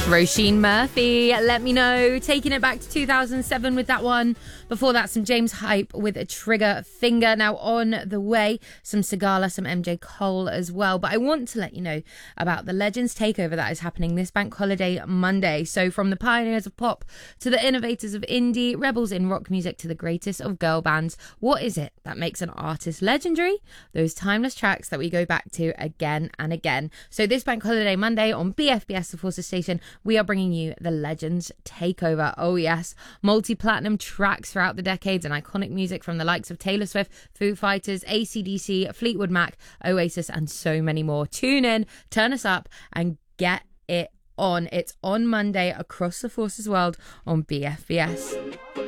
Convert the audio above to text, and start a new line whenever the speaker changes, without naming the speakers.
Roisin Murphy, Let Me Know, taking it back to 2007 with that one. Before that, some James Hype with a Trigger Finger. Now on the way, some Sigala, some MJ Cole as well. But I want to let you know about the Legends Takeover that is happening this Bank Holiday Monday. So from the pioneers of pop to the innovators of indie, rebels in rock music to the greatest of girl bands, what is it that makes an artist legendary? Those timeless tracks that we go back to again and again. So this Bank Holiday Monday on BFBS, the Forces Station, we are bringing you the Legends Takeover. Oh yes, multi-platinum tracks throughout the decades and iconic music from the likes of Taylor Swift, Foo Fighters, AC/DC, Fleetwood Mac, Oasis and so many more. Tune in, turn us up and get it on. It's on Monday across the Forces world on BFBS.